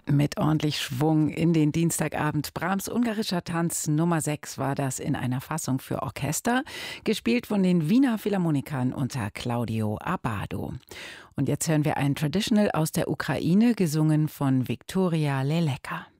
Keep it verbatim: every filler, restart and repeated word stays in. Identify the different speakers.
Speaker 1: Mit ordentlich Schwung in den Dienstagabend. Brahms ungarischer Tanz Nummer sechs war das in einer Fassung für Orchester, gespielt von den Wiener Philharmonikern unter Claudio Abbado. Und jetzt hören wir ein Traditional aus der Ukraine, gesungen von Viktoria Leleka.